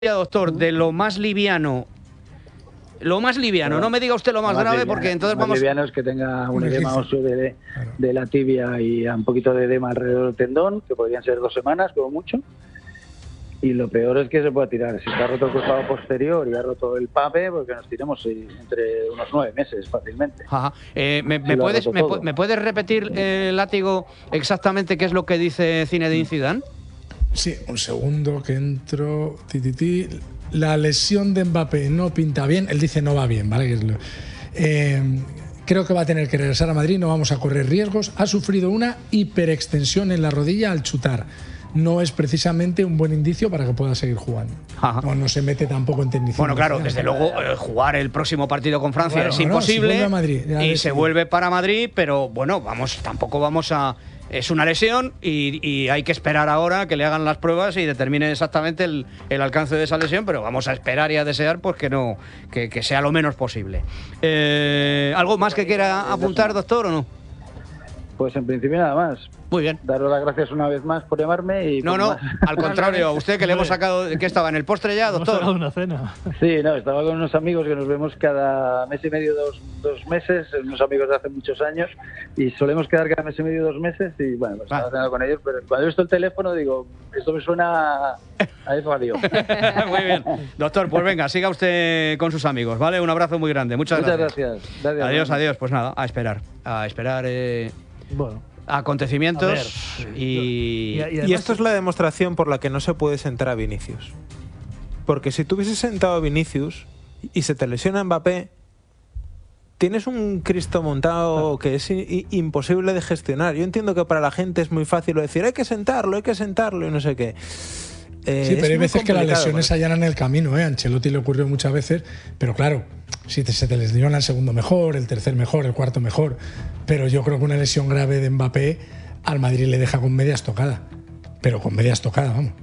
doctor, de lo más liviano. Lo más liviano, no me diga usted lo más grave, liviano, porque entonces vamos... Lo más liviano es que tenga un edema óseo de la tibia y un poquito de edema alrededor del tendón, que podrían ser 2 semanas, como mucho. Y lo peor es que se pueda tirar. Si está roto el cruzado posterior y ha roto el PAPE, porque nos tiremos entre unos 9 meses fácilmente. Ajá. ¿Me puedes repetir, Látigo, exactamente qué es lo que dice Zinedine Zidane? Sí, un segundo que entro. La lesión de Mbappé no pinta bien. Él dice no va bien, ¿vale? Creo que va a tener que regresar a Madrid, no vamos a correr riesgos. Ha sufrido una hiperextensión en la rodilla al chutar. No es precisamente un buen indicio para que pueda seguir jugando. No se mete tampoco en tecnicismo. Bueno, claro, desde luego jugar el próximo partido con Francia es imposible. Se vuelve a Madrid, se vuelve para Madrid, pero bueno, tampoco vamos a... Es una lesión y hay que esperar ahora que le hagan las pruebas y determinen exactamente el alcance de esa lesión, pero vamos a esperar y a desear pues que sea lo menos posible. ¿Algo más que quiera apuntar, doctor, o no? Pues en principio nada más. Muy bien. Daros las gracias una vez más por llamarme. Y no, al contrario, a usted que le hemos sacado... ¿Qué estaba en el postre ya, doctor? Hemos sacado una cena. Sí, estaba con unos amigos que nos vemos cada mes y medio, dos meses, unos amigos de hace muchos años, y solemos quedar cada mes y medio, 2 meses, y bueno, pues estaba cenando con ellos, pero cuando he visto el teléfono digo, esto me suena a eso radio. Muy bien. Doctor, pues venga, siga usted con sus amigos, ¿vale? Un abrazo muy grande. Muchas gracias. Adiós. Pues nada, a esperar. Bueno. Acontecimientos y esto es la demostración por la que no se puede sentar a Vinicius. Porque si tú hubieses sentado a Vinicius y se te lesiona Mbappé, tienes un Cristo montado que es imposible de gestionar. Yo entiendo que para la gente es muy fácil decir hay que sentarlo y no sé qué. Sí, pero hay veces que las lesiones allanan el camino, A Ancelotti le ocurrió muchas veces, pero claro, si se te lesiona el segundo mejor, el tercer mejor, el cuarto mejor, pero yo creo que una lesión grave de Mbappé al Madrid le deja con medias tocadas, vamos.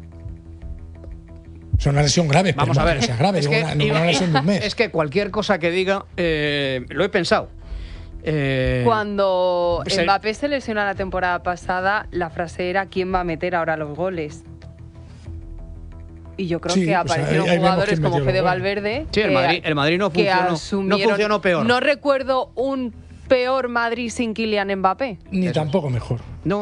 Es una lesión grave, vamos pero a ver, no sea grave, una lesión de un mes. Es que cualquier cosa que diga, lo he pensado. Cuando Mbappé se lesionó la temporada pasada, la frase era ¿quién va a meter ahora los goles? Y yo creo que aparecieron jugadores como Fede Valverde. Sí, el Madrid no funcionó peor. No recuerdo un peor Madrid sin Kylian Mbappé. Ni tampoco mejor.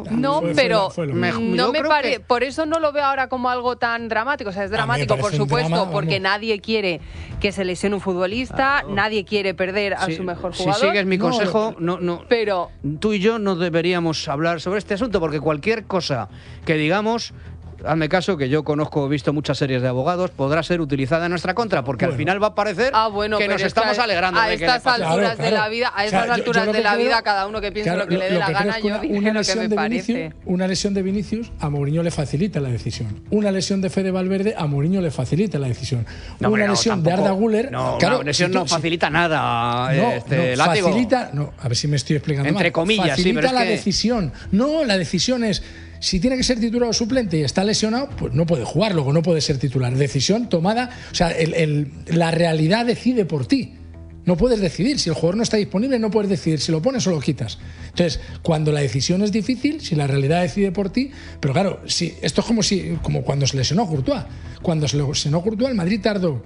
Por eso no lo veo ahora como algo tan dramático. O sea, es dramático, por supuesto, porque nadie quiere que se lesione un futbolista, nadie quiere perder a su mejor jugador. Si sigues mi consejo, pero tú y yo no deberíamos hablar sobre este asunto, porque cualquier cosa que digamos... Hazme caso, que yo he visto muchas series de abogados, podrá ser utilizada en nuestra contra, porque al final va a parecer que nos estamos alegrando de que le pase. A estas alturas de la vida, cada uno que piense lo que le dé la gana, yo diré lo que me parece. Una lesión de Vinicius a Mourinho le facilita la decisión. Una lesión de Fede Valverde a Mourinho le facilita la decisión. Una lesión de Arda Güler... una lesión no facilita nada, Látigo. Facilita... a ver si me estoy explicando entre comillas, facilita la decisión. No, la decisión es... Si tiene que ser titular o suplente y está lesionado, pues no puede jugar, luego no puede ser titular. Decisión tomada, o sea, la realidad decide por ti. No puedes decidir. Si el jugador no está disponible, no puedes decidir si lo pones o lo quitas. Entonces, cuando la decisión es difícil, si la realidad decide por ti, pero claro, esto es como cuando se lesionó Courtois. Cuando se lesionó Courtois, el Madrid tardó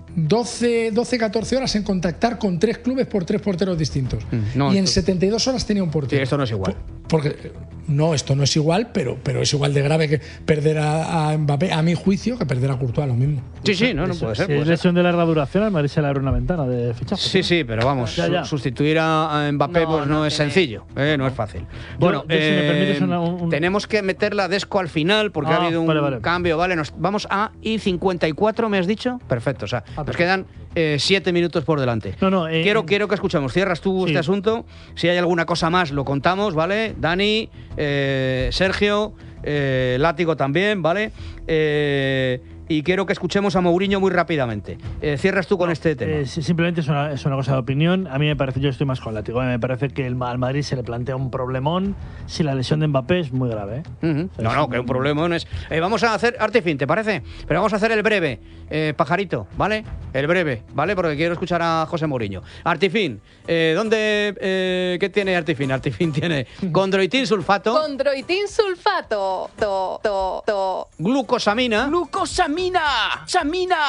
14 horas en contactar con 3 clubes por 3 porteros distintos. Y en 72 horas tenía un portero. Sí, esto no es igual. Porque esto no es igual, pero es igual de grave que perder a Mbappé, a mi juicio, que perder a Courtois, lo mismo. Sí, no puede ser. Si es lesión de larga duración, al Madrid se le abre una ventana de fichaje. Sí, pero vamos, sustituir a Mbappé no es sencillo, no es fácil. Bueno, si me permites tenemos que meter la Desco al final, porque ha habido un cambio, ¿vale? Vamos a I54, ¿me has dicho? Perfecto, o sea, nos quedan 7 minutos por delante. Quiero que escuchemos. Cierras tú este asunto. Si hay alguna cosa más, lo contamos, ¿vale? Dani, Sergio, Látigo también, ¿vale? Y quiero que escuchemos a Mourinho muy rápidamente. Cierras tú con este tema. Simplemente es una cosa de opinión. A mí me parece, yo estoy más con Látigo. Me parece que al Madrid se le plantea un problemón si la lesión de Mbappé es muy grave. Que un problemón es... vamos a hacer Artifin, ¿te parece? Pero vamos a hacer el breve, pajarito, ¿vale? El breve, ¿vale? Porque quiero escuchar a José Mourinho. Artifin, ¿qué tiene Artifin? Artifin tiene condroitin sulfato. Condroitin sulfato. Glucosamina. ¡Samina! ¡Samina!